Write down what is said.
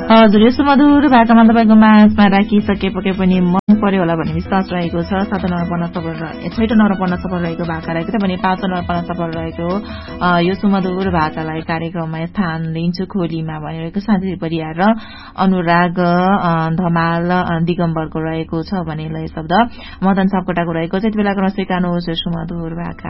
हजुर यो सुमधुर भाकामा तपाईँको माझमा राखिसकेपछि पनि मन पर्यो होला भन्ने विश्वास रहेको छ। छैटौं नम्बर सफल रहेको भाका रहेको थियो भने 5औं नम्बर सफल रहेको यो सुमधुर भाकालाई कार्यक्रममा स्थान लिन्छु खोलीमा भनिरहेको साथी परिवार र अनुराग धमाल दिगम्बरको रहेको छ भने लय शब्द मदन सापकोटाको रहेको छ। यति बेलाको स्वीकार्नुहोस् सुमधुर भाका।